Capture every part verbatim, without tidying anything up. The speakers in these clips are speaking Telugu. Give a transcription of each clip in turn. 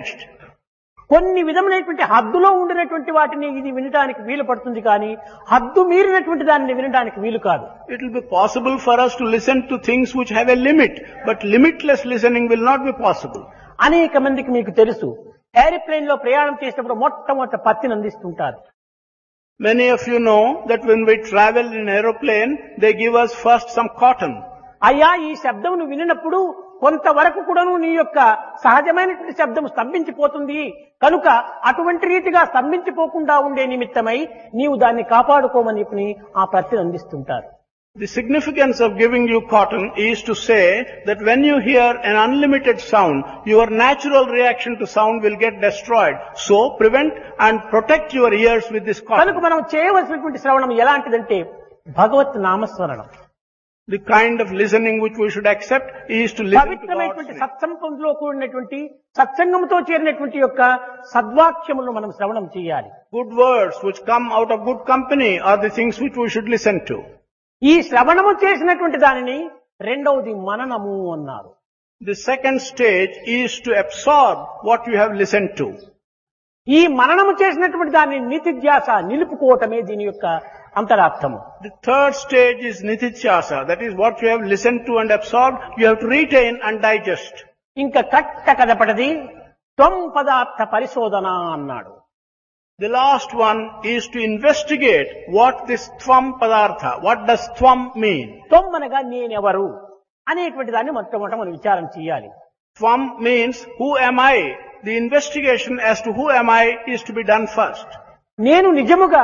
managed. కొన్ని విధమైనటువంటి హద్దులో ఉండినటువంటి వాటిని ఇది వినడానికి వీలు పడుతుంది కానీ హద్దు మీరినటువంటి దానిని వినడానికి వీలు కాదు. It will be possible for us to listen to things which have a limit, but limitless listening will not be possible. అనేక మందికి మీకు తెలుసు, ఏరోప్లేన్ లో ప్రయాణం చేసినప్పుడు మొట్టమొదట పత్తిని అందిస్తుంటారు. Many of you know that when we travel in aeroplane, they give us first some cotton. అయ్యా ఈ శబ్దమును వినినప్పుడు కొంతవరకు కూడాను నీ యొక్క సహజమైనటువంటి శబ్దం స్తంభించిపోతుంది కనుక అటువంటి రీతిగా స్తంభించిపోకుండా ఉండే నిమిత్తమై నీవు దాన్ని కాపాడుకోమని చెప్పి ఆ ప్రతిని అందిస్తుంటారు. The significance of giving you cotton is to say that when you hear an unlimited sound, your natural reaction to sound will get destroyed. So prevent and protect your ears with this కనుక cotton. మనం చేయవలసినటువంటి శ్రవణం ఎలాంటిదంటే భగవత్ నామస్మరణం. The kind of listening which we should accept is to listen to God's పవిత్రమైనటువంటి name. సత్సంగంలో కూడినటువంటి సత్సంగంతో చేరినటువంటి యొక్క సద్వాక్యములను మనం శ్రవణం చేయాలి. Good words which come out of good company are the things which we should listen to. ఈ శ్రవణము చేసినటువంటి దానిని రెండవది మననము అన్నారు. The second stage is to absorb what you have listened to. ఈ మననము చేసినటువంటి దాన్ని నితిధ్యాస నిలుపుకోవటమే దీని యొక్క అంతరార్థము. The third stage is nitithyasa. That is what you have listened to and absorbed, you have to retain and digest. ఇంకా కట్ట కదపటది త్వం పదార్థ పరిశోధన అన్నాడు. The last one is to investigate what this tvam padartha, what does tvam mean? త్వం అనగా నేనెవరు అనేటువంటి దాన్ని మొట్టమొదట మనం విచారం చేయాలి. Tvam means who am I? The investigation as to who am I is to be done first. నేను నిజముగా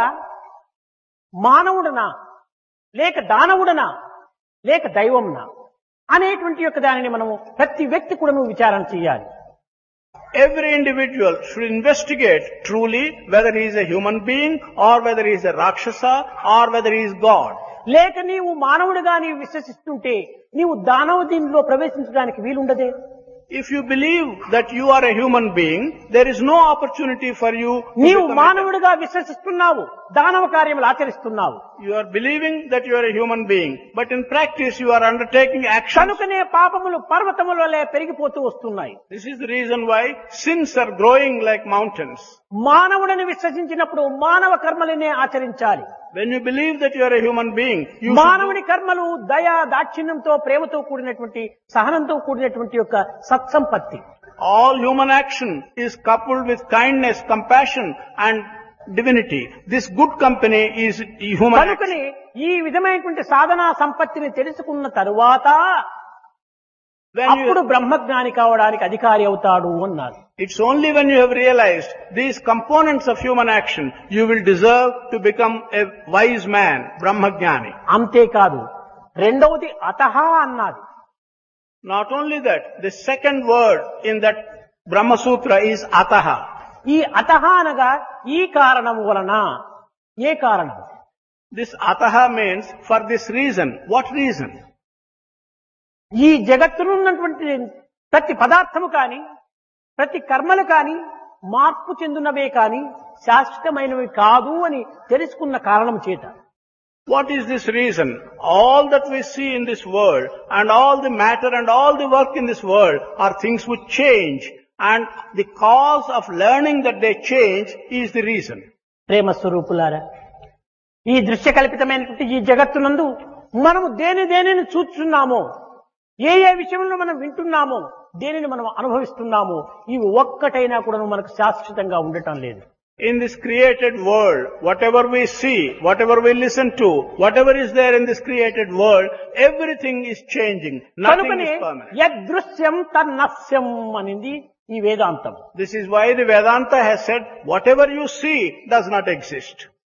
మానవుడనా లేక దానవుడనా లేక దైవంనా అనేటువంటి యొక్క దానిని మనము ప్రతి వ్యక్తి కూడా నువ్వు విచారణ చేయాలి. Every individual should investigate truly whether he is a human being or whether he is a Rakshasa or whether he is God. లేక నీవు మానవుడిగా నీవు విశ్వసిస్తుంటే నీవు దానవ దీనిలో ప్రవేశించడానికి వీలుండదే. If you believe that you are a human being, there is no opportunity for you to నీవు become a- మానవుడిగా విశ్వసిస్తున్నావు, దానవ కార్యములు ఆచరిస్తున్నావు. You are believing that you are a human being, but in practice you are undertaking action. కనుకనే పాపములు పర్వతముల వలె పెరిగిపోతూ వస్తున్నాయి. This is the reason why sins are growing like mountains. మానవుడిని విశ్వసించినప్పుడు మానవ కర్మలనే ఆచరించాలి. When you believe that you are a human being, you should మానవుని కర్మలు దయా దాక్షిణ్యంతో ప్రేమతో కూడినటువంటి సహనంతో కూడినటువంటి యొక్క సత్సంపత్తి. all human action is coupled with kindness, compassion and divinity. This good company is human action. కనుకనే ఈ విధమైనటువంటి సాధనా సంపత్తిని తెలుసుకున్న తరువాత When అప్పుడు you, బ్రహ్మజ్ఞాని కావడానికి అధికారి అవుతాడు అన్నారు. it's only when you have realized these components of human action, you will deserve to become a wise man, Brahmajnani. అంతేకాదు రెండవది అతహ అన్నది. Not only that, the second word in that Brahma Sutra is ataha. ఈ అతహ అనగా ఈ కారణం వలన. ఏ కారణం? This ataha means for this reason. What reason? ఈ జగత్తులో ఉన్నటువంటి ప్రతి పదార్థము కాని ప్రతి కర్మలు కాని మార్పు చెందునవే కాని శాశ్వతమైనవి కాదు అని తెలుసుకున్న కారణం చేత. What is this reason? All that we see in this world and all the matter and all the work in this world are things which change, and the cause of learning that they change is the reason. ప్రేమ స్వరూపులారా, ఈ దృశ్య కల్పితమైనటువంటి ఈ జగత్తునందు మనము దేని దేనిని చూస్తున్నామో, ఏ ఏ విషయంలో మనం వింటున్నామో, దేనిని మనం అనుభవిస్తున్నామో, ఇవి ఒక్కటైనా కూడా మనకు శాశ్వతంగా ఉండటం లేదు. In this created world, whatever we see, whatever we listen to, whatever is there in this created world, everything is changing. Nothing కనుకనే is permanent. యదృశ్యం తన్నస్యం అనింది ఈ వేదాంతం. This is why the Vedanta has said, whatever you see does not exist.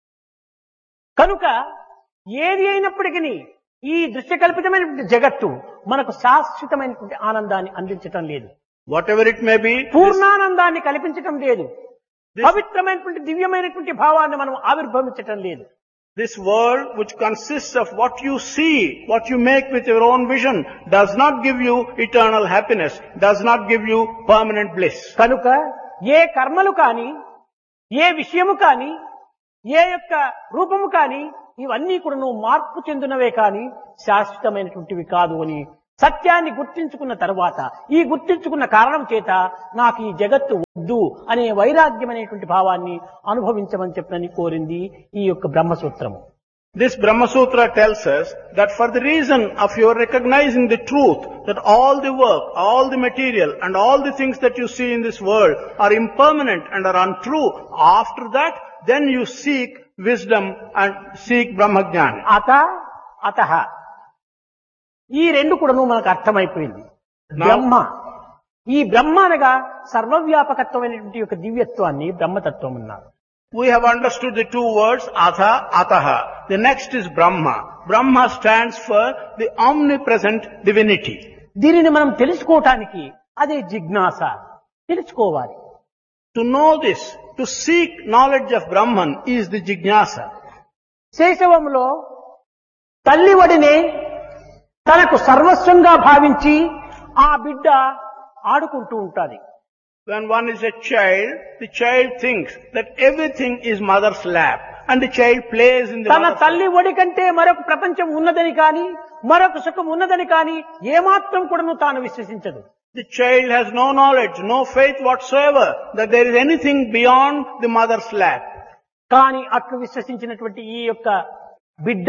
కనుక ఏది అయినప్పటికీ ఈ దృశ్యకల్పితమైనటువంటి జగత్తు మనకు శాశ్వతమైనటువంటి ఆనందాన్ని అందించటం లేదు. Whatever it may be, this, పూర్ణానందాన్ని కల్పించటం లేదు. this, పవిత్రమైనటువంటి దివ్యమైనటువంటి భావాన్ని మనం ఆవిర్భవించటం లేదు. this world which consists of what you see, what you make with your own vision, does not give you eternal happiness, does not give you permanent bliss. కనుక ఏ కర్మలు కాని, ఏ విషయము కాని, ఏ యొక్క రూపము కాని, ఇవన్నీ కూడా నువ్వు మార్పు చెందినవే కాని శాశ్వతమైనటువంటివి కాదు అని సత్యాన్ని గుర్తించుకున్న తరువాత ఈ గుర్తించుకున్న కారణం చేత నాకు ఈ జగత్తు వద్దు అనే వైరాగ్యం అనేటువంటి భావాన్ని అనుభవించమని చెప్పని కోరింది ఈ యొక్క బ్రహ్మసూత్రము. This Brahma Sutra tells us that for the reason of your recognizing the truth that all the work, all the material and all the things that you see in this world are impermanent and are untrue, after that then you seek wisdom and seek Brahmajnana. అత అతః ఈ రెండు కూడాను మనకు అర్థమైపోయింది. బ్రహ్మ, ఈ బ్రహ్మ అనగా సర్వవ్యాపకత్వమైనటువంటి యొక్క దివ్యత్వాన్ని బ్రహ్మతత్వం అన్నారు. We have understood the two words atha, ataha. The next is Brahma. Brahma stands for the omnipresent divinity. దీనిని మనం తెలుసుకోవటానికి అదే జిజ్ఞాస, తెలుసుకోవాలి. To know this, to seek knowledge of Brahman is the jignasa. శైశవంలో తల్లివడిని తనకు సర్వస్వంగా భావించి ఆ బిడ్డ ఆడుకుంటూ ఉంటాది. When one is a child, the child thinks that everything is mother's lap and the child plays in the తన mother's తల్లి ఒడి కంటే మరొక ప్రపంచం ఉన్నదని కానీ మరొక సుఖం ఉన్నదని కానీ ఏమాత్రం కూడాను తాను విశ్వసించదు. The child has no knowledge, no faith whatsoever that there is anything beyond the mother's lap. కానీ అట్లు విశ్వసించినటువంటి ఈ యొక్క బిడ్డ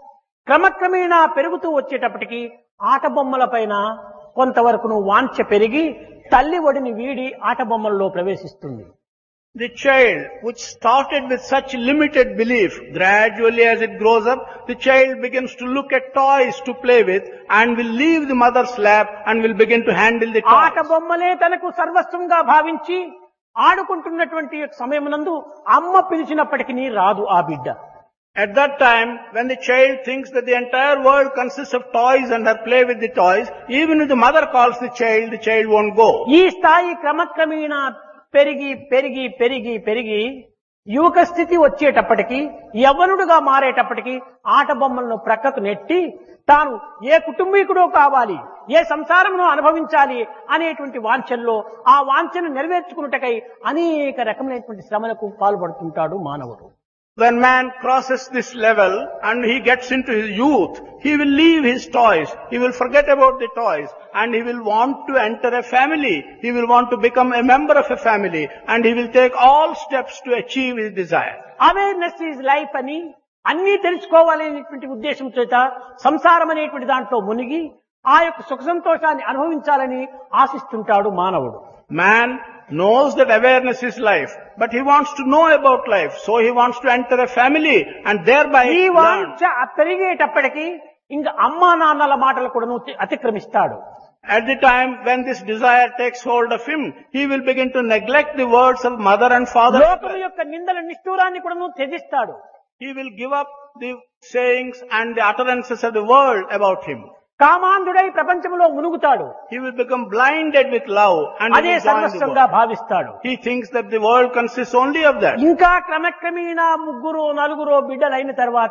క్రమక్రమేణా పెరుగుతూ వచ్చేటప్పటికి ఆట బొమ్మల పైన కొంతవరకును వాంఛ పెరిగి తల్లి ఒడిని వీడి ఆట బొమ్మల్లో ప్రవేశిస్తుంది. The child, which started with such limited belief, gradually as it grows up, the child begins to look at toys to play with and will leave the mother's lap and will begin to handle the ఆట toys. బొమ్మలే తనకు సర్వస్వంగా భావించి ఆడుకుంటున్నటువంటి సమయమునందు అమ్మ పిలిచినప్పటికీ రాదు ఆ బిడ్డ. At that time, when the child thinks that the entire world consists of toys and her play with the toys, even if the mother calls the child, the child won't go. ఈ స్థాయి క్రమక్రమేణా పెరిగి పెరిగి పెరిగి పెరిగి యువక స్థితి వచ్చేటప్పటికి యవ్వనుడుగా మారేటప్పటికి ఆట బొమ్మలను ప్రక్కకు నెట్టి తాను ఏ కుటుంబీకుడో కావాలి, ఏ సంసారమును అనుభవించాలి అనేటువంటి వాంఛల్లో ఆ వాంఛను నెరవేర్చుకున్నటకై అనేక రకమైనటువంటి శ్రమలకు పాల్పడుతుంటాడు మానవుడు. When man crosses this level and he gets into his youth, he will leave his toys, he will forget about the toys and he will want to enter a family, he will want to become a member of a family and he will take all steps to achieve his desire. Awareness is life అని అన్నీ తెలుసుకోవాలనేటువంటి ఉద్దేశం చేత సంసారం అనేటువంటి దాంట్లో మునిగి ఆ యొక్క సుఖ సంతోషాన్ని అనుభవించాలని ఆశిస్తుంటాడు మానవుడు. Man knows that awareness is life, but he wants to know about life, so he wants to enter a family and thereby ఈ learn. వాంఛ పెరిగేటప్పటికి ఇంకా అమ్మా నాన్నల మాటలు కూడా అతిక్రమిస్తాడు. At the time when this desire takes hold of him, he will begin to neglect the words of mother and father. లోకం యొక్క నిందల నిష్ఠూరాన్ని కూడా త్యజిస్తాడు. He will give up the sayings and the utterances of the world about him. కామాంధుడై ప్రపంచంలో మునుగుతాడు. He will become blinded with love and he అదే will join the సర్వస్వంగా world. భావిస్తాడు. He thinks that the world consists only of that. ఇంకా క్రమక్రమేణా ముగ్గురు నలుగురు బిడ్డలైన తర్వాత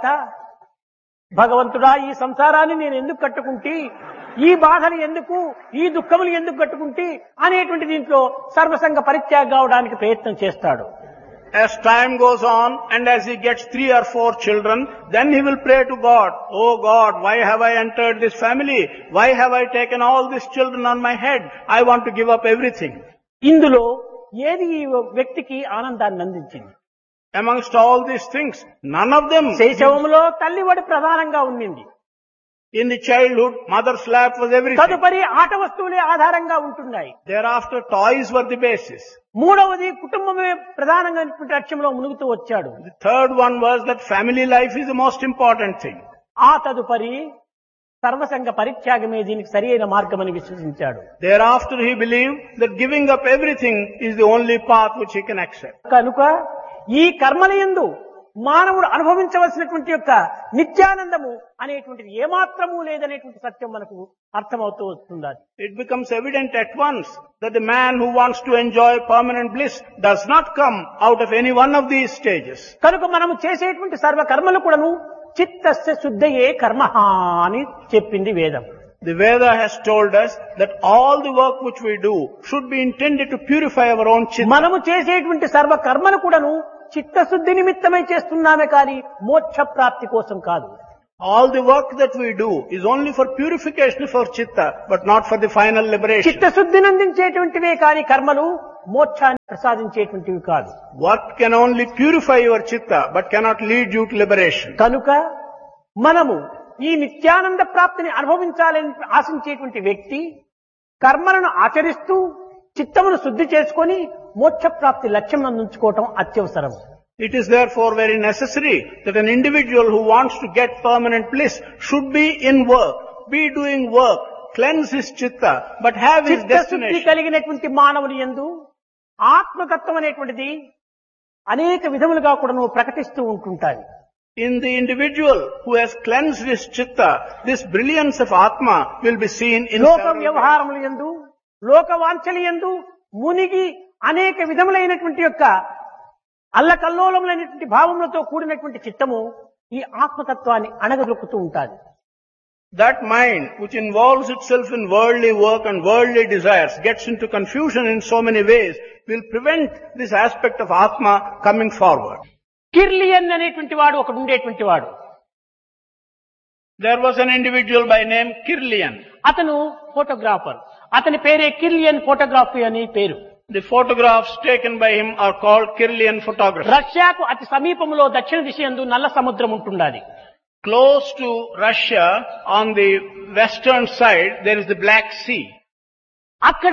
భగవంతుడా ఈ సంసారాన్ని నేను ఎందుకు కట్టుకుంటే, ఈ బాధలు ఎందుకు, ఈ దుఃఖములు ఎందుకు కట్టుకుంటే అనేటువంటి దీంట్లో సర్వసంగ పరిత్యాగం కావడానికి ప్రయత్నం చేస్తాడు. As time goes on and as he gets three or four children, then he will pray to God, "Oh God, why have I entered this family? Why have I taken all these children on my head? I want to give up everything." ఇందులో ఏది ఈ వ్యక్తికి ఆనందాన్ని అందించింది? Amongst all these things, none of them. శైశవంలో తల్లివడి ప్రధానంగా ఉండింది. In the childhood, mother's lap was everything. తదుపరి ఆట వస్తువులే ఆధారంగా ఉంటున్నాయి. Thereafter, toys were the basis. మూడవది కుటుంబమే ప్రధానంగా లక్ష్యంలో మునుగుతూ వచ్చాడు. The third one was that family life is the most important thing. ఆ తదుపరి సర్వసంగ పరిత్యాగమే దీనికి సరి అయిన మార్గమని విశ్వసించాడు. Thereafter, he believed that giving up everything is the only path which he can accept. కనుక ఈ కర్మలయందు మానవుడు అనుభవించవలసినటువంటి యొక్క నిత్యానందము అనేటువంటిది ఏమాత్రము లేదనేటువంటి సత్యం మనకు అర్థమవుతూ వస్తుంది. It becomes evident at once that the man who wants to enjoy permanent bliss does not come out of any one of these stages. కనుక మనము చేసేటువంటి సర్వ కర్మలు కూడాను చిత్తస్య శుద్ధయే కర్మః అని చెప్పింది వేదం. The Veda has told us that all the work which we do should be intended to purify our own chitta. మనము చేసేటువంటి సర్వ కర్మలు కూడాను చిత్తశుద్ధి నిమిత్తమై చేస్తున్నామే కానీ మోక్ష ప్రాప్తి కోసం కాదు. All the work that we do is only for purification for chitta, but not for the final liberation. చిత్తశుద్ధిని అందించేటువంటివే కాని కర్మలు మోక్షాన్ని ప్రసాదించేటువంటివి కాదు. Work can only purify your chitta, but cannot lead you to liberation. కనుక మనము ఈ నిత్యానంద ప్రాప్తిని అనుభవించాలని ఆశించేటువంటి వ్యక్తి కర్మలను ఆచరిస్తూ చిత్తమును శుద్ధి చేసుకొని మోక్ష ప్రాప్తి లక్ష్యం అందించుకోవటం అత్యవసరం. It is therefore very necessary that an individual who wants to get permanent bliss should be in work, be doing work, cleanse his chitta, but have his చిత్తశుద్ధి destination. కలిగినటువంటి మానవుని యందు ఆత్మతత్వం అనేటువంటిది అనేక విధములుగా కూడా నువ్వు ప్రకటిస్తూ ఉంటుంటాయి. In the individual who has cleansed his chitta, this brilliance of Atma will be seen in లోక several ways. వ్యవహారముల యందు లోక వాంఛల యందు మునిగి అనేక విధములైనటువంటి యొక్క అల్లకల్లోలములైనటువంటి భావములతో కూడినటువంటి చిత్తము ఈ ఆత్మతత్వాన్ని అణగదొక్కుతూ ఉంటాది. That mind which involves itself in worldly work and worldly desires gets into confusion in so many ways will prevent this aspect of Atma coming forward. Kirlian అనేటువంటి వాడు ఒకడు ఉండేటువంటి వాడు. There was an individual by name Kirlian. అతను ఫోటోగ్రాఫర్. అతని పేరే కిర్లియన్ ఫోటోగ్రఫీ అని పేరు. The photographs taken by him are called Kirlian photography. రష్యాకు అతి సమీపంలో దక్షిణ దిశ యందు నల్ల సముద్రం ఉంటుండాలి. Close to Russia, on the western side, there is the Black Sea. అక్కడ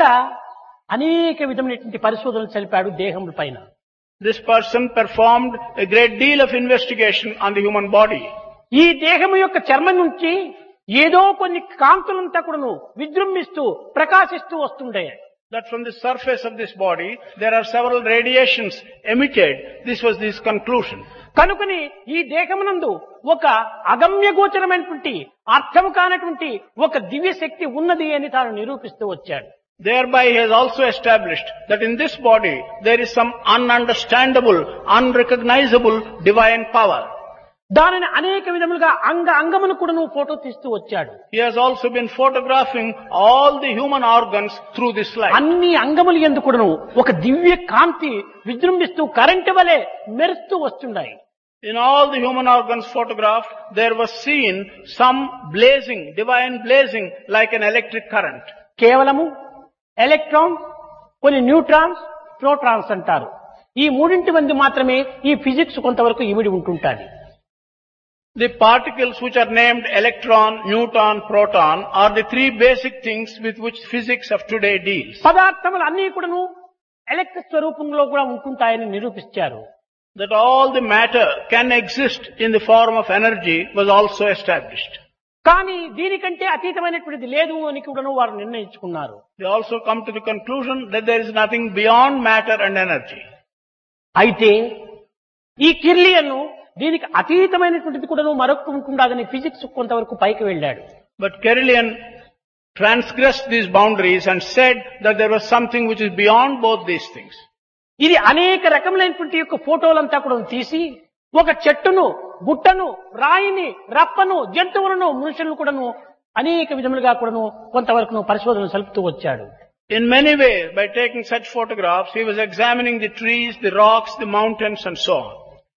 అనేక విధమైనటువంటి పరిశోధనలు జరిపాడు దేహం పైన. This person performed a great deal of investigation on the human body. ఈ దేహము యొక్క చర్మం నుంచి ఏదో కొన్ని కాంతులంతా కూడాను విజృంభిస్తూ ప్రకాశిస్తూ వస్తుండే. That from the surface of this body, there are several radiations emitted. This was his conclusion. కనుకని ఈ దేహమునందు ఒక అగమ్య గోచరమైనటువంటి అర్థం కానటువంటి ఒక దివ్య శక్తి ఉన్నది అని తాను నిరూపిస్తూ వచ్చాడు. Thereby he has also established that in this body there is some ununderstandable, unrecognizable divine power. దానిని అనేక విధములుగా అంగ అంగమును కూడా నువ్వు ఫోటో తీస్తూ వచ్చాడు. He has also been photographing all the human organs through this light. అన్ని అంగములు యందు కూడాను ఒక దివ్య కాంతి విజృంభిస్తూ కరెంటు వలె మెరుస్తూ వస్తున్నాయి. In all the human organs photographed, there was seen some blazing, divine blazing like an electric current. కేవలము ఎలక్ట్రాన్, కొన్ని న్యూట్రాన్స్, ప్రోటాన్స్ అంటారు. ఈ మూడింటి మంది మాత్రమే ఈ ఫిజిక్స్ కొంతవరకు ఇమిడి ఉంటుంటాది. The particles which are named electron, neutron, proton are the three basic things with which physics of today deals. పదార్థములు అన్ని కూడాను ఎలక్ట్రిక్ స్వరూపంలో కూడా ఉంటుంటాయని నిరూపించారు. That all the matter can exist in the form of energy was also established. కానీ దీనికంటే అతీతమైనటువంటిది లేదు అని కూడాను వారు నిర్ణయించుకున్నారు. They also come to the conclusion that there is nothing beyond matter and energy. అయితే ఈ కిర్లియన్ దీనికి అతీతమైనటువంటిది కూడాను మరొకటి ఉంటుండదని ఫిజిక్స్ కొంతవరకు పైకి వెళ్ళాడు. But Kirlian transgressed these boundaries and said that there was something which is beyond both these things. ఇది అనేక రకములైనటువంటి యొక్క ఫోటోలంతా కూడా తీసి ఒక చెట్టును, గుట్టను, రాయిని, రప్పను, జంతువులను, మనుషులను కూడాను అనేక విధములుగా కూడాను కొంతవరకు పరిశోధన సలుపుతూ వచ్చాడు. In many ways, by taking such photographs, he was examining the trees, the rocks, the mountains and so on.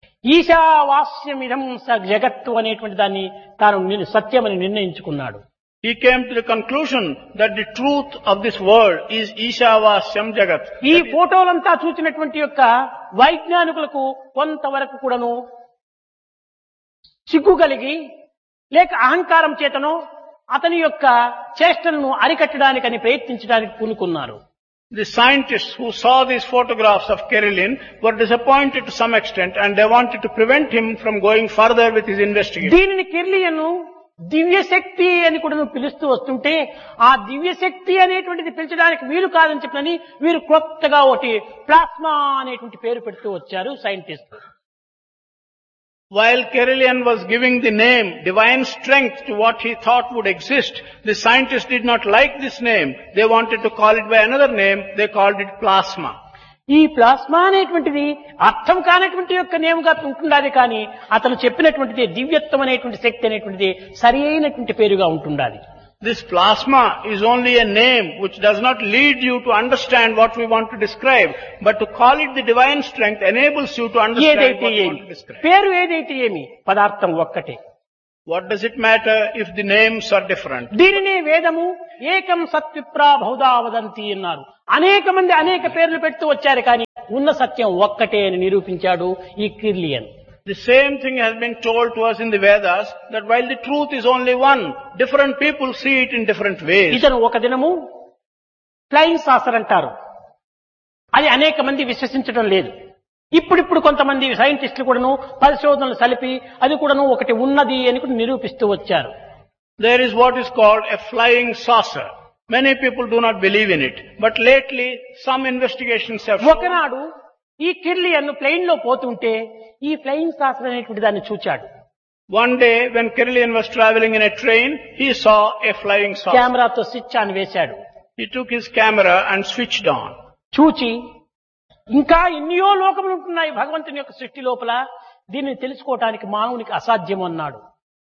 ఈశావాస్యమిదం స జగత్తు అనేటువంటి దాన్ని తాను నిర్- సత్యమని నిర్ణయించుకున్నాడు. He came to the conclusion that the truth of this world is Ishavasyam Jagat. ఈ ఫోటోలంతా చూసినటువంటి యొక్క వైజ్ఞానికులకు కొంతవరకు కూడాను సిగ్గు కలిగి లేక అహంకారం చేతనో అతని యొక్క చేష్టలను అరికట్టడానికని ప్రయత్నించడానికి పూనుకున్నారు. The scientists who saw these photographs of Kirlian were disappointed to some extent and they wanted to prevent him from going further with his investigation. దీనిని కిర్లియన్ దివ్య శక్తి అని కూడా నువ్వు పిలుస్తూ వస్తుంటే ఆ దివ్య శక్తి అనేటువంటిది పిలిచడానికి వీలు కాదని చెప్పని వీరు క్రొత్తగా ఒకటి ప్లాస్మా అనేటువంటి పేరు పెడుతూ వచ్చారు scientist. While Kirlian was giving the name divine strength to what he thought would exist, the scientists did not like this name. They wanted to call it by another name. They called it plasma. ఈ ప్లాస్మా అనేటువంటిది అర్థం కానటువంటి యొక్క నేముగా ఉంటుండాలి కానీ అతను చెప్పినటువంటిది దివ్యత్వం అనేటువంటి శక్తి అనేటువంటిది సరి అయినటువంటి పేరుగా ఉంటుండాలి. This plasma is only a name which does not lead you to understand what we want to describe, but to call it the divine strength enables you to understand ఏదైతే what we ఏమి want to describe. పేరు ఏదైతే ఏమి పదార్థం ఒక్కటే. What does it matter if the names are different? దీనినే వేదము ఏకం సత్విప్రా బహుదా వదంతి అన్నారు. అనేక మంది అనేక పేర్లు పెడుతూ వచ్చారు, కానీ ఉన్న సత్యం ఒక్కటే అని నిరూపించాడు ఈ Kirlian. The same thing has been told to us in the Vedas, that while the truth is only one, different people see it in different ways. ఇతను ఒక దినము ఫ్లయింగ్ సాసర్ అంటారు, అది అనేక మంది విశ్వసించడం లేదు. ఇప్పుడిప్పుడు కొంతమంది సైంటిస్టులు కూడాను పరిశోధనలు సలిపి అది కూడాను ఒకటి ఉన్నది అని కూడా నిరూపిస్తూ వచ్చారు. There is what is called a flying saucer. Many people do not believe in it, but lately some investigations have shown. ఒకనాడు ఈ కిర్లియన్ ప్లేన్ లో పోతుంటే ఈ ఫ్లయింగ్ సాసర్ అనేటువంటి దాన్ని చూచాడు. One day when Kirlian was traveling in a train, he saw a flying saucer. కెమెరాతో స్విచ్ ఆన్ వేశాడు. He took his camera and switched on. చూచి ఇంకా ఎన్నో లోకములు ఉంటున్నాయి భగవంతుని యొక్క సృష్టి లోపల, దీన్ని తెలుసుకోవటానికి మానవునికి అసాధ్యం అన్నాడు.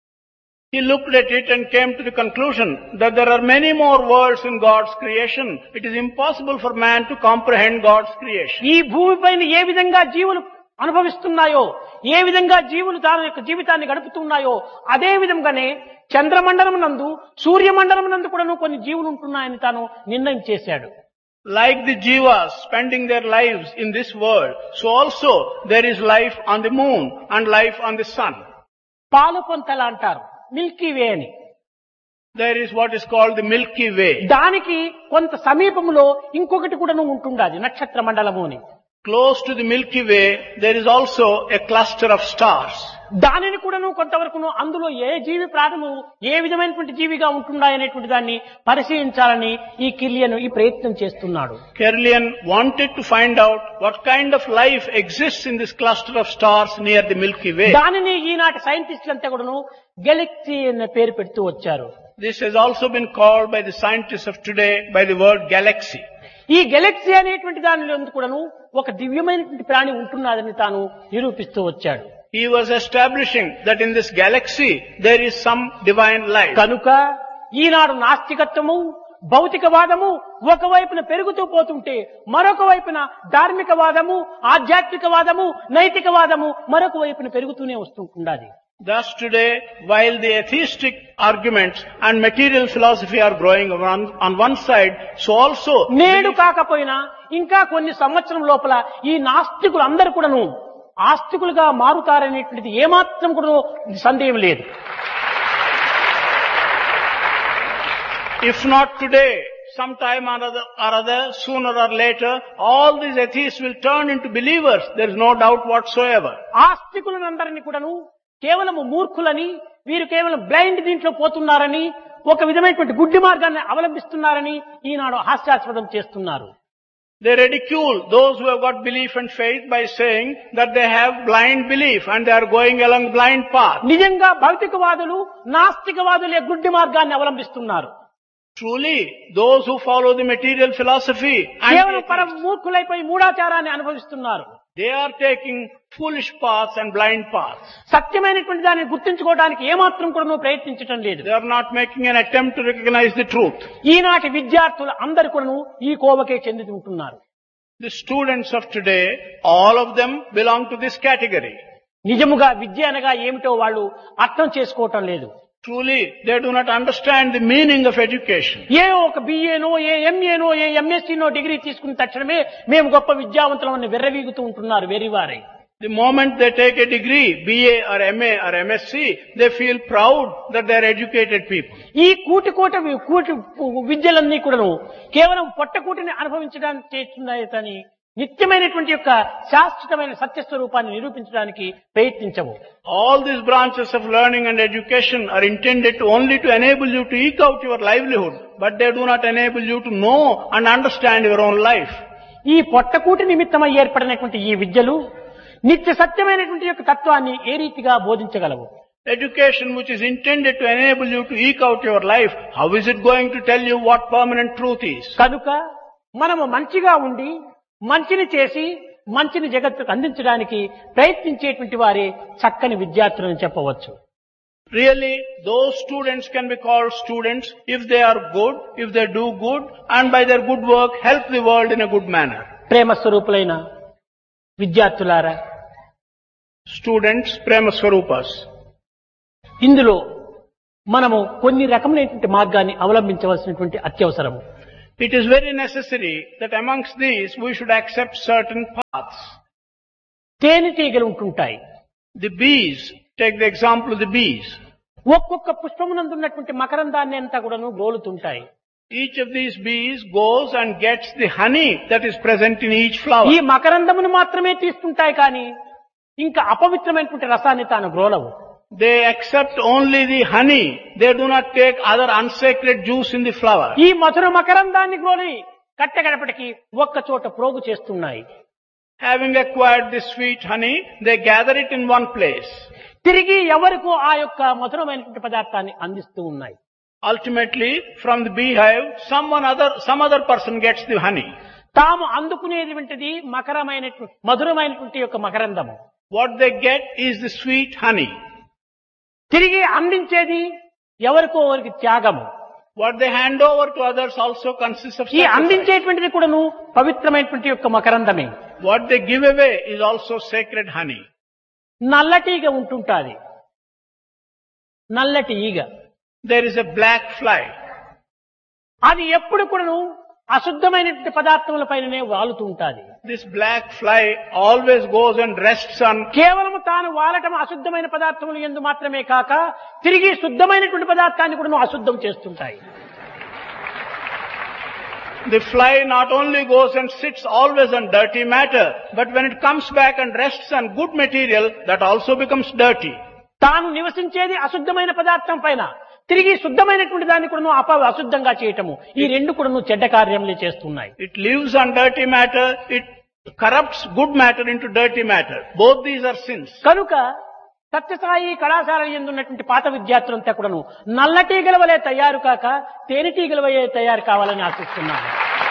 He looked at it and came to the conclusion that there are many more worlds in God's creation. It is impossible for man to comprehend God's creation. ఈ భూమిపైన ఏ విధంగా జీవులు అనుభవిస్తున్నాయో, ఏ విధంగా జీవులు దాని యొక్క జీవితాన్ని గడుపుతున్నాయో, అదే విధంగానే చంద్రమండలం నందు సూర్యమండలం నందు కూడా కొన్ని జీవులు ఉంటున్నాయని తాను నిర్ణయం చేశాడు. Like the jivas spending their lives in this world, so also there is life on the moon and life on the sun. పాలు పొంతల అంటారు, మిల్కీ వే అని. There is what is called the Milky Way. దానికి కొంత సమీపంలో ఇంకొకటి కూడా ఉంటుండాది, నక్షత్ర మండలము అని. Close to the Milky Way, there is also a cluster of stars. దానిని కూడాను కొంతవరకు అందులో ఏ జీవి ప్రాణము ఏ విధమైనటువంటి జీవిగా ఉంటున్నాయనేటువంటి దాన్ని పరిశీలించాలని ఈ కిర్లియన్ ఈ ప్రయత్నం చేస్తున్నాడు. Kirlian wanted to find out what kind of life exists in this cluster of stars near the Milky Way. దానిని ఈనాటి సైంటిస్టులు అంతా కూడాను గెలాక్సీ అనే పేరు పెడుతూ వచ్చారు. This has also been called by the scientists of today by the word galaxy. ఈ గెలాక్సీ అనేటువంటి దానిలో కూడాను ఒక దివ్యమైనటువంటి ప్రాణి ఉంటున్నదని తాను నిరూపిస్తూ వచ్చాడు. He was establishing that in this galaxy there is some divine life. కనుక ఈనాడు నాస్తికత్వము భౌతికవాదము ఒకవైపున పెరుగుతూ పోతుంటే మరొక వైపున ధార్మికవాదము ఆధ్యాత్మికవాదము నైతికవాదము మరొక వైపున పెరుగుతూనే వస్తుంటున్నది. Thus today, while the atheistic arguments and material philosophy are growing on, on one side, so also నేడు కాకపోయినా ఇంకా కొన్ని సంవత్సరం లోపల ఈ నాస్తికులు అందరూ కూడాను ఆస్తికులుగా మారుతారనేటువంటిది ఏమాత్రం కూడా సందేహం లేదు. If not today, sometime or other, or other, sooner or later, all these atheists will turn into believers. There is no doubt whatsoever. ఆస్తికులందరినీ కూడాను కేవలం మూర్ఖులని, వీరు కేవలం బ్లైండ్ దీంట్లో పోతున్నారని, ఒక విధమైనటువంటి గుడ్డి మార్గాన్ని అవలంబిస్తున్నారని ఈనాడు హాస్యాస్పదం చేస్తున్నారు. They ridicule those who have got belief and faith by saying that they have blind belief and they are going along blind path. నిజంగా భౌతికవాదులు నాస్తికవాదులే గుడ్డి మార్గాన్ని అవలంబిస్తున్నారు. Truly, those who follow the material philosophy కేవలం and పరమ మూర్ఖులైపోయి మూఢాచారాన్ని అనుభవిస్తున్నారు. they are taking foolish paths and blind paths. సత్యమైనటువంటి దాన్ని గుర్తించుకోవడానికి ఏమాత్రం కూడా నువ్వు ప్రయత్నించడం లేదు. They are not making an attempt to recognize the truth. ఈనాటి విద్యార్థులు అందరు కూడా ఈ కోవకే చెంది ఉంటున్నారు. The students of today, all of them belong to this category. నిజముగా విద్య అనగా ఏమిటో వాళ్ళు అర్థం చేసుకోవటం లేదు. Truly, they do not understand the meaning of education. ఏ ఒక బిఏనో ఏ ఎంఏనో ఏ ఎంఎస్సీనో డిగ్రీ తీసుకున్న తక్షణమే మేము గొప్ప విద్యావంతులమని వెర్రవీగుతూ ఉంటున్నారు వెరివారై. The moment they take a degree, B A or M A or M S C, they feel proud that they are educated people. ఈ కూటి కోట కూటి విద్యలన్నీ కూడాను కేవలం పొట్టకూటిని అనుభవించడానికి చేస్తున్నాయి కానీ నిత్యమైనటువంటి యొక్క శాశ్వతమైన సత్యస్వరూపాన్ని నిరూపించడానికి ప్రయత్నించవు. All these branches of learning and education are intended to only to enable you to eke out your livelihood, but they do not enable you to know and understand your own life. ఈ పొట్టకూటి నిమిత్తమై ఏర్పడినటువంటి ఈ విద్యలు నిత్య సత్యమైనటువంటి యొక్క తత్వాన్ని ఏ రీతిగా బోధించగలవు? Education which is intended to enable you to eke out your life, how is it going to tell you what permanent truth is? కనుక మనము మంచిగా ఉండి మంచిని చేసి మంచిని జగత్తుకు అందించడానికి ప్రయత్నించేటువంటి వారే చక్కని విద్యార్థులని చెప్పవచ్చు. Really, those students can be called students if they are good, if they do good, and by their good work help the world in a good manner. ప్రేమ స్వరూపులైన విద్యార్థులారా, Students, Prema Swarupas. ఇందులో మనము కొన్ని రకమైనటువంటి మార్గాన్ని అవలంబించవలసినటువంటి అత్యవసరము. It is very necessary that amongst these we should accept certain paths. తేనెటీగలు ఉంటుంటాయి. The bees, take the example of the bees. ఒక్కొక్క పుష్పమునందున్నటువంటి మకరందాన్ని అంతా కూడాను గోలుతుంటాయి. Each of these bees goes and gets the honey that is present in each flower. ఈ మకరందమును మాత్రమే తీసుకుంటాయి కానీ ఇంకా అపవిత్రమైనటువంటి రసాన్ని తాను గ్రోలవు. They accept only the honey. They do not take other unsacred juice in the flower. ఈ మధుర మకరందాన్ని గ్రోలి కట్టగడపటికి ఒక్క చోట ప్రోగు చేస్తున్నాయి. Having acquired this sweet honey, they gather it in one place. తిరిగి ఎవరికో ఆ యొక్క మధురమైనటువంటి పదార్థాన్ని అందిస్తూ ఉన్నాయి. Ultimately, from the beehive, someone other, some other person gets the honey. తాము అందుకునేటువంటిది మకరమైనటువంటి మధురమైనటువంటి యొక్క మకరందము. What they get is the sweet honey. తిరిగి అందించేది ఎవరికో వారికి త్యాగము. What they hand over to others also consists of ఈ sacrifice. అందించేటువంటిది కూడాను పవిత్రమైనటువంటి యొక్క మకరందమే. What they give away is also sacred honey. నల్లటీగ ఉంటుంటాది. నల్లటి ఈగ. There is a black fly. అది ఎప్పుడు కూడాను అశుద్ధమైనటువంటి పదార్థముల పైననే వాలుతూ ఉంటాది. This black fly always goes and rests on. కేవలం తాను వాలటం అశుద్ధమైన పదార్థములు యందు మాత్రమే కాక తిరిగి శుద్ధమైనటువంటి పదార్థాన్ని కూడా అశుద్ధం చేస్తుంటాయి. The fly not only goes and sits always on dirty matter, but when it comes back and rests on good material, that also becomes dirty. తాను నివసించేది అశుద్ధమైన పదార్థం పైన తిరిగి శుద్ధమైనటువంటి దాన్ని కూడా అప అశుద్ధంగా చేయటము ఈ రెండు కూడా చెడ్డ కార్యములే చేస్తున్నాయి. It lives on dirty matter, it corrupts good matter into dirty matter. Both these are sins. కనుక సత్యసాయి కళాశాల యందు ఉన్నటువంటి పాత విద్యార్థులంతా కూడాను నల్లటీగల వలె తయారు కాక తేనెటీగల వలె తయారు కావాలని ఆశిస్తున్నాను.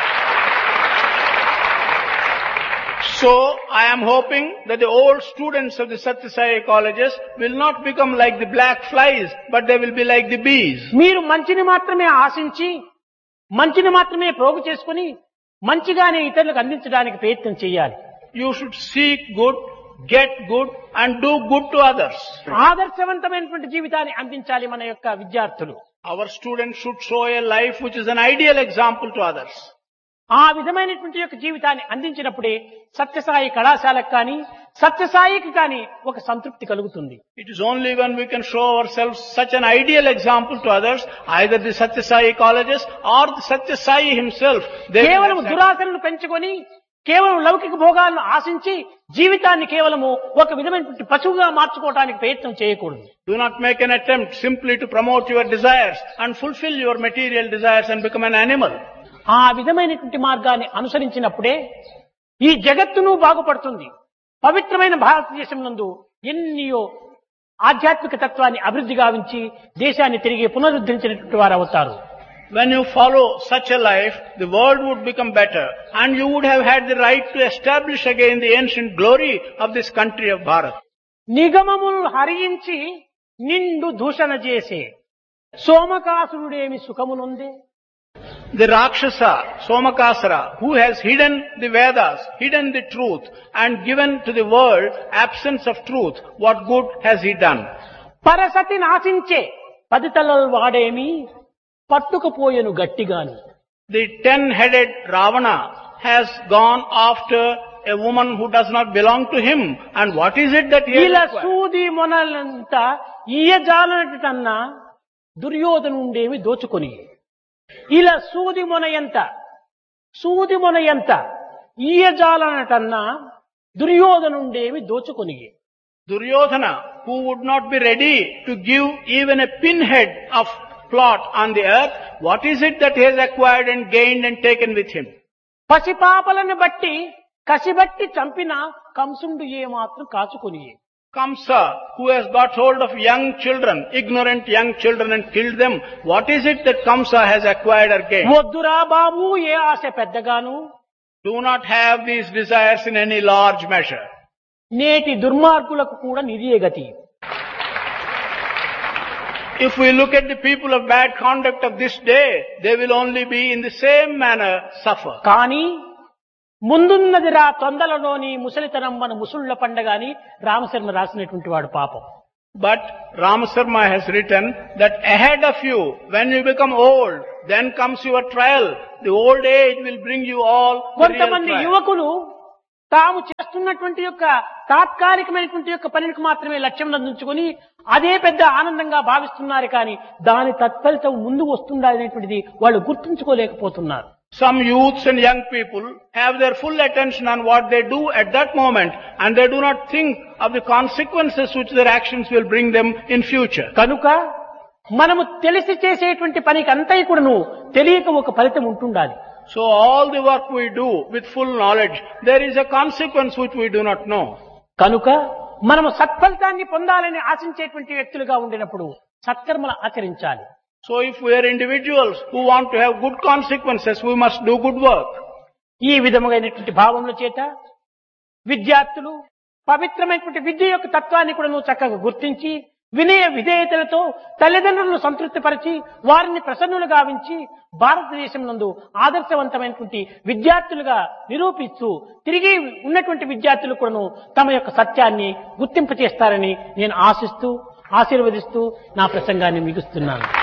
So, I am hoping that the old students of the Satya Sai colleges will not become like the black flies, but they will be like the bees. మీరు మంచిని మాత్రమే ఆశించి మంచిని మాత్రమే ప్రోగు చేసుకుని మంచిగానే ఇతరులకు అందించడానికి ప్రయత్నం చేయాలి. You should seek good, get good, and do good to others. ఆదర్శవంతమైనటువంటి జీవితాన్ని అందించాలి మన యొక్క విద్యార్థులు. Our students should show a life which is an ideal example to others. ఆ విధమైనటువంటి యొక్క జీవితాన్ని అందించినప్పుడే సత్యసాయి కళాశాలకు కానీ సత్యసాయికి కానీ ఒక సంతృప్తి కలుగుతుంది. It is only when we can show ourselves such an ideal example to others, either the Satya Sai colleges or the Satya Sai himself. కేవలం దురాశలను పెంచుకొని కేవలం లౌకిక భోగాలను ఆశించి జీవితాన్ని కేవలము ఒక విధమైనటువంటి పశువుగా మార్చుకోవడానికి ప్రయత్నం చేయకూడదు. Do not make an attempt simply to promote your desires and fulfill your material desires and become an animal. ఆ విధమైనటువంటి మార్గాన్ని అనుసరించినప్పుడే ఈ జగత్తును బాగుపడుతుంది. పవిత్రమైన భారతదేశం నందు ఎన్నో ఆధ్యాత్మిక తత్వాన్ని అభివృద్ధి గావించి దేశాన్ని తిరిగి పునరుద్ధరించినటువంటి వారు అవుతారు. When you follow such a life, the world would become better and you would have had the right to establish again the ancient glory of this country of Bharat. నిగమములు హరించి నిండు దూషణ చేసే సోమకాసురుడేమి సుఖమునుందే. The Rakshasa, Somakasara, who has hidden the Vedas, hidden the truth and given to the world absence of truth, what good has he done? పరసతి నాశించే పదితలల్ వాడేమి పట్టుకుపోయెను గట్టిగాను. The ten-headed Ravana has gone after a woman who does not belong to him. And what is it that he has ఇలా acquired? సూది మొనలంతా ఇయ్యజాలనటన్నా దుర్యోధనుండేమి దోచుకొని. ఇలా సూది మొన ఎంత సూది మొన ఎంత ఈయజాలనటన్నా దుర్యోధనుండేమి దోచుకొని. Duryodhana, who would not be ready to give even a pinhead of plot on the earth, what is it that he has acquired and gained and taken with him? పసిపాపలను బట్టి కసిబట్టి చంపిన కంసుండు ఏమాత్రం కాచుకొని. Kamsa, who has got hold of young children, ignorant young children and killed them, what is it that Kamsa has acquired or gained? వద్దురా బాబు ఏ ఆశ పెద్దగాను. Do not have these desires in any large measure. నేటి దుర్మార్గులకు కూడా నిధియే గతి. If we look at the people of bad conduct of this day, they will only be in the same manner suffer. కానీ ముందున్నదిరా తొందరలోని ముసలితనం మన ముసుళ్ల పండగ అని రామశర్మ రాసినటువంటి వాడు పాపం. But Ramasarma has written that ahead of you, when you become old, then comes your trial. The old age will bring you all the real కొంతమంది trial. యువకులు తాము చేస్తున్నటువంటి యొక్క తాత్కాలికమైనటువంటి యొక్క పనికి మాత్రమే లక్ష్యం అందించుకొని అదే పెద్ద ఆనందంగా భావిస్తున్నారు కానీ దాని తత్ఫలితం ముందు వస్తుందా అనేటువంటిది వాళ్ళు గుర్తుంచుకోలేకపోతున్నారు. Some youths and young people have their full attention on what they do at that moment, and they do not think of the consequences which their actions will bring them in future. కనుక మనము తెలిసి చేసేటువంటి పనికి అంతా కూడాను తెలియక ఒక ఫలితం ఉంటుండాలి. So all the work we do with full knowledge, there is a consequence which we do not know. కనుక మనము సత్ఫలితాన్ని పొందాలని ఆశించేటువంటి వ్యక్తులుగా ఉండినప్పుడు సత్కర్మలు ఆచరించాలి. So if we are individuals who want to have good consequences, we must do good work. ఈ విధముగైనటువంటి భావముల చేత విద్యార్థులు పవిత్రమైనటువంటి విద్య యొక్క తత్వాన్ని కూడా నువ్వు చక్కగా గుర్తించి వినయ విధేయతలతో తల్లిదండ్రులను సంతృప్తిపరిచి వారిని ప్రసన్నులు గావించి భారతదేశం నందు ఆదర్శవంతమైనటువంటి విద్యార్థులుగా నిరూపిస్తూ తిరిగి ఉన్నటువంటి విద్యార్థులు కూడాను తమ యొక్క సత్యాన్ని గుర్తింపు చేస్తారని నేను ఆశిస్తూ ఆశీర్వదిస్తూ నా ప్రసంగాన్ని ముగిస్తున్నాను.